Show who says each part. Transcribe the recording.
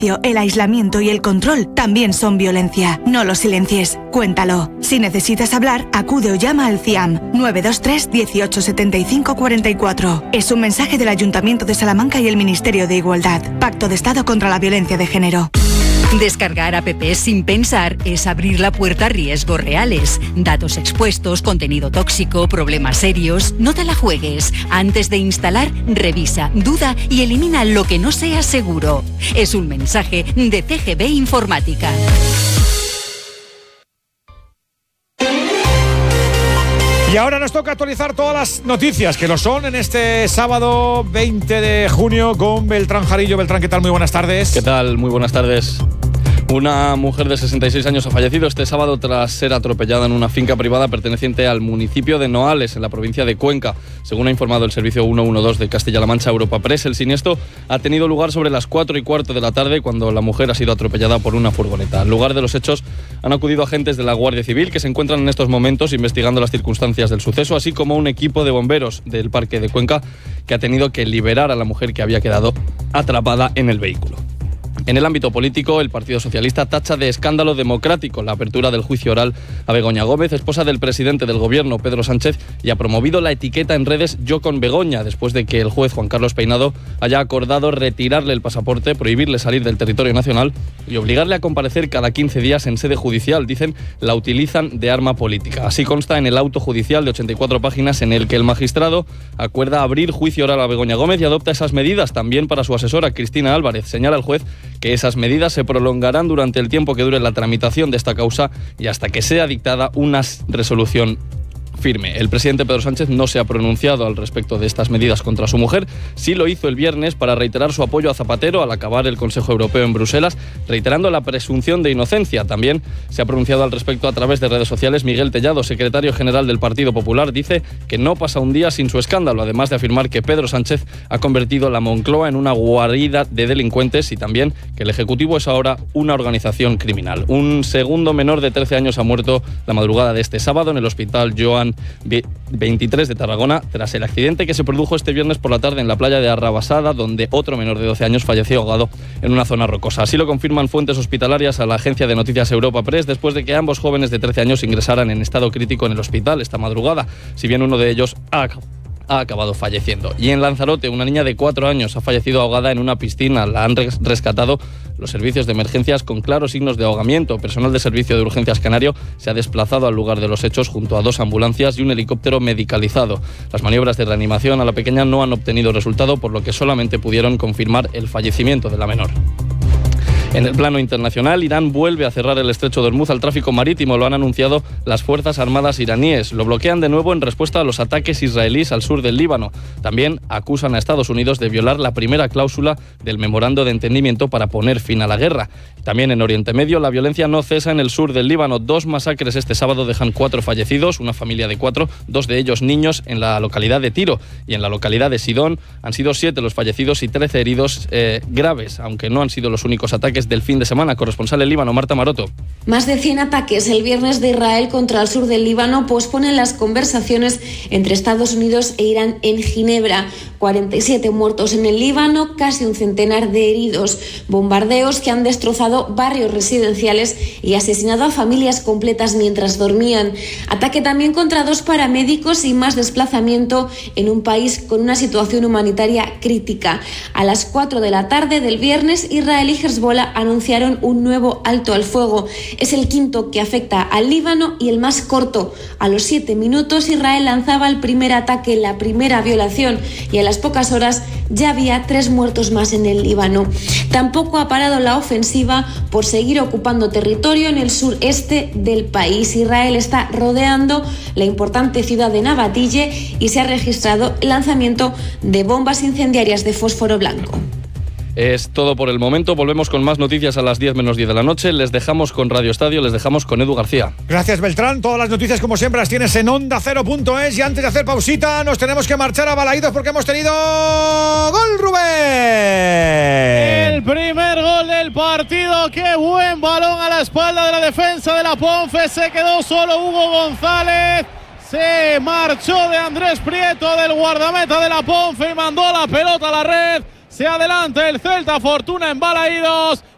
Speaker 1: El aislamiento y el control también son violencia. No lo silencies, cuéntalo. Si necesitas hablar, acude o llama al CIAM 923 18 75 44. Es un mensaje del Ayuntamiento de Salamanca y el Ministerio de Igualdad. Pacto de Estado contra la Violencia de Género.
Speaker 2: Descargar apps sin pensar es abrir la puerta a riesgos reales. Datos expuestos, contenido tóxico, problemas serios. No te la juegues. Antes de instalar, revisa, duda y elimina lo que no sea seguro. Es un mensaje de CGB Informática.
Speaker 3: Y ahora nos toca actualizar todas las noticias que lo son en este sábado 20 de junio con Beltrán Jarillo. Beltrán, ¿qué tal? Muy buenas tardes.
Speaker 4: ¿Qué tal? Muy buenas tardes. Una mujer de 66 años ha fallecido este sábado tras ser atropellada en una finca privada perteneciente al municipio de Noales, en la provincia de Cuenca. Según ha informado el servicio 112 de Castilla-La Mancha Europa Press, el siniestro ha tenido lugar sobre las 4:15 de la tarde cuando la mujer ha sido atropellada por una furgoneta. Al lugar de los hechos han acudido agentes de la Guardia Civil que se encuentran en estos momentos investigando las circunstancias del suceso, así como un equipo de bomberos del Parque de Cuenca que ha tenido que liberar a la mujer que había quedado atrapada en el vehículo. En el ámbito político, el Partido Socialista tacha de escándalo democrático la apertura del juicio oral a Begoña Gómez, esposa del presidente del Gobierno, Pedro Sánchez, y ha promovido la etiqueta en redes Yo con Begoña, después de que el juez Juan Carlos Peinado haya acordado retirarle el pasaporte, prohibirle salir del territorio nacional y obligarle a comparecer cada 15 días en sede judicial. Dicen, la utilizan de arma política. Así consta en el auto judicial de 84 páginas en el que el magistrado acuerda abrir juicio oral a Begoña Gómez y adopta esas medidas también para su asesora, Cristina Álvarez. Señala el juez que esas medidas se prolongarán durante el tiempo que dure la tramitación de esta causa y hasta que sea dictada una resolución firme. El presidente Pedro Sánchez no se ha pronunciado al respecto de estas medidas contra su mujer. Sí lo hizo el viernes para reiterar su apoyo a Zapatero al acabar el Consejo Europeo en Bruselas, reiterando la presunción de inocencia. También se ha pronunciado al respecto a través de redes sociales Miguel Tellado, secretario general del Partido Popular. Dice que no pasa un día sin su escándalo, además de afirmar que Pedro Sánchez ha convertido la Moncloa en una guarida de delincuentes y también que el Ejecutivo es ahora una organización criminal. Un segundo menor de 13 años ha muerto la madrugada de este sábado en el hospital Joan 23 de Tarragona tras el accidente que se produjo este viernes por la tarde en la playa de Arrabasada, donde otro menor de 12 años falleció ahogado en una zona rocosa. Así lo confirman fuentes hospitalarias a la agencia de noticias Europa Press después de que ambos jóvenes de 13 años ingresaran en estado crítico en el hospital esta madrugada, si bien uno de ellos ha acabado falleciendo. Y en Lanzarote, una niña de 4 años ha fallecido ahogada en una piscina. La han rescatado los servicios de emergencias con claros signos de ahogamiento. Personal de servicio de urgencias canario se ha desplazado al lugar de los hechos junto a 2 ambulancias y un helicóptero medicalizado. Las maniobras de reanimación a la pequeña no han obtenido resultado, por lo que solamente pudieron confirmar el fallecimiento de la menor. En el plano internacional, Irán vuelve a cerrar el estrecho de Hormuz al tráfico marítimo. Lo han anunciado las Fuerzas Armadas iraníes. Lo bloquean de nuevo en respuesta a los ataques israelíes al sur del Líbano. También acusan a Estados Unidos de violar la primera cláusula del memorando de entendimiento para poner fin a la guerra. También en Oriente Medio, la violencia no cesa en el sur del Líbano. 2 masacres este sábado dejan 4 fallecidos, una familia de 4, 2 de ellos niños, en la localidad de Tiro. Y en la localidad de Sidón han sido 7 los fallecidos y 13 heridos graves, aunque no han sido los únicos ataques del fin de semana. Corresponsal en Líbano, Marta Maroto.
Speaker 5: Más de 100 ataques el viernes de Israel contra el sur del Líbano posponen las conversaciones entre Estados Unidos e Irán en Ginebra. 47 muertos en el Líbano, casi un centenar de heridos. Bombardeos que han destrozado barrios residenciales y asesinado a familias completas mientras dormían. Ataque también contra 2 paramédicos y más desplazamiento en un país con una situación humanitaria crítica. A las 4 de la tarde del viernes, Israel y Hezbollah anunciaron un nuevo alto al fuego. Es el quinto que afecta al Líbano y el más corto. A los 7 minutos, Israel lanzaba el primer ataque, la primera violación, y a las pocas horas ya había 3 muertos más en el Líbano. Tampoco ha parado la ofensiva por seguir ocupando territorio en el sureste del país. Israel está rodeando la importante ciudad de Nabatille y se ha registrado el lanzamiento de bombas incendiarias de fósforo blanco.
Speaker 4: Es todo por el momento. Volvemos con más noticias a las 10 menos 10 de la noche. Les dejamos con Radio Estadio, les dejamos con Edu García.
Speaker 3: Gracias, Beltrán. Todas las noticias, como siempre, las tienes en OndaCero.es. Y antes de hacer pausita, nos tenemos que marchar a Balaídos porque hemos tenido ¡gol, Rubén!
Speaker 6: El primer gol del partido. ¡Qué buen balón a la espalda de la defensa de la Ponfe! Se quedó solo Hugo González. Se marchó de Andrés Prieto, del guardameta de la Ponfe, y mandó la pelota a la red. Se adelanta el Celta Fortuna en Balaídos